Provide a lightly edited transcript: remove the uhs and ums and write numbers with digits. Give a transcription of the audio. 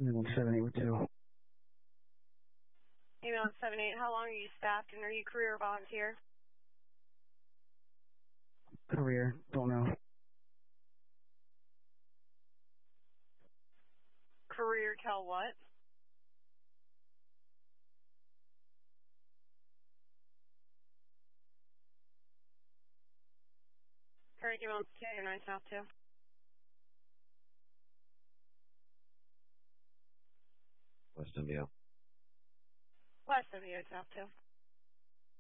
Email 782. Email 78, how long are you staffed and are you career or volunteer? Career, don't know. Career till what? Current email 289 South 2. West MDO. West MDO South 2.